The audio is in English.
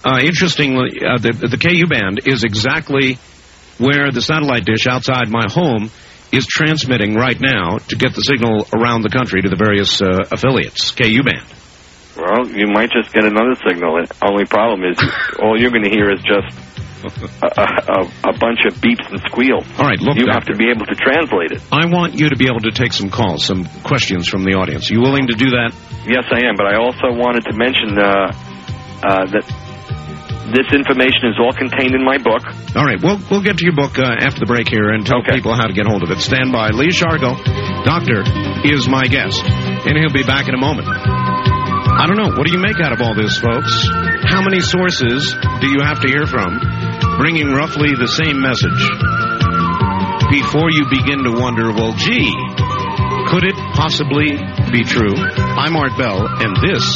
Interestingly, the KU band is exactly where the satellite dish outside my home is transmitting right now to get the signal around the country to the various affiliates. KU band. Well, you might just get another signal. The only problem is all you're going to hear is just a bunch of beeps and squeals. All right, look, you Doctor, have to be able to translate it. I want you to be able to take some calls, some questions from the audience. You willing to do that? Yes, I am, but I also wanted to mention that this information is all contained in my book. All right, we'll get to your book after the break here and tell people how to get hold of it. Stand by. Lee Shargo, doctor, is my guest, and he'll be back in a moment. I don't know. What do you make out of all this, folks? How many sources do you have to hear from bringing roughly the same message before you begin to wonder, well, gee, could it possibly be true? I'm Art Bell, and this